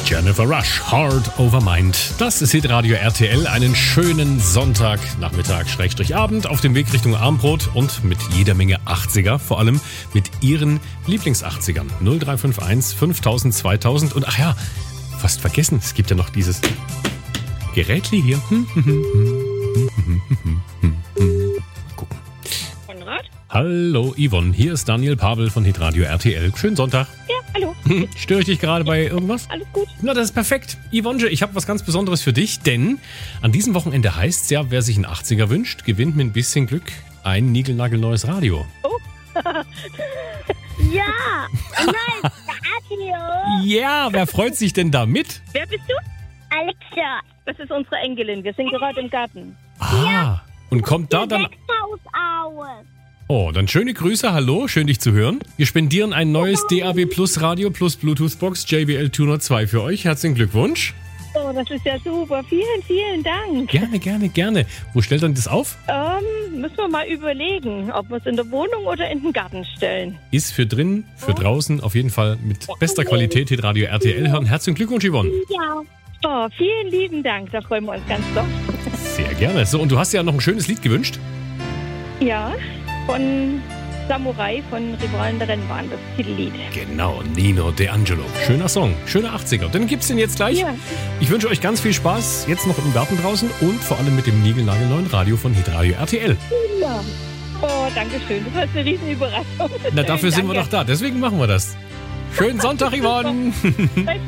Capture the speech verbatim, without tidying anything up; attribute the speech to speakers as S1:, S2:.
S1: Jennifer Rush, Heart Over Mind. Das ist Hitradio R T L. Einen schönen Sonntagnachmittag, Schrägstrich Abend, auf dem Weg Richtung Abendbrot und mit jeder Menge achtziger, vor allem mit Ihren Lieblings-achtzigern. null drei fünf eins fünftausend zweitausend und ach ja, fast vergessen, es gibt ja noch dieses Gerätli hier. Gucken.
S2: Konrad?
S1: Hallo Yvonne, hier ist Daniel Pavel von Hitradio R T L. Schönen Sonntag.
S2: Ja, hallo.
S1: Störe ich dich gerade bei irgendwas?
S2: Alles gut.
S1: Na, das ist perfekt. Yvonne, ich habe was ganz Besonderes für dich, denn an diesem Wochenende heißt es ja, wer sich einen achtziger wünscht, gewinnt mit ein bisschen Glück ein niegelnagelneues Radio.
S2: Oh. Ja, nein, Radio.
S1: Ja, wer freut sich denn damit?
S2: Wer bist du?
S3: Alexa.
S2: Das ist unsere Enkelin. Wir sind gerade im Garten.
S1: Ah, und kommt da dann...
S3: Gewächshaus aus.
S1: Oh, dann schöne Grüße, hallo, schön dich zu hören. Wir spendieren ein neues D A B Plus Radio plus Bluetooth-Box J B L Tuner zwei für euch. Herzlichen Glückwunsch.
S2: Oh, das ist ja super. Vielen, vielen Dank.
S1: Gerne, gerne, gerne. Wo stellt dann das auf?
S2: Ähm, müssen wir mal überlegen, ob wir es in der Wohnung oder in den Garten stellen.
S1: Ist für drin, für draußen, auf jeden Fall mit bester Qualität Hitradio R T L hören. Herzlichen Glückwunsch, Yvonne.
S3: Ja.
S2: Oh, vielen lieben Dank. Da freuen wir uns ganz doll.
S1: Sehr gerne. So, und du hast ja noch ein schönes Lied gewünscht.
S2: Ja, von Samurai, von Rivalen der Rennbahn, das Titellied.
S1: Genau, Nino D'Angelo. Schöner Song, schöner achtziger. Dann gibt's den jetzt gleich.
S2: Ja.
S1: Ich wünsche euch ganz viel Spaß, jetzt noch im Garten draußen und vor allem mit dem niegelnagelneuen Radio von Hitradio R T L.
S2: Ja. Oh, danke schön. Das ist eine riesen Überraschung.
S1: Na, dafür sind wir
S2: Danke.
S1: doch da. Deswegen machen wir das. Schönen Sonntag, Yvonne.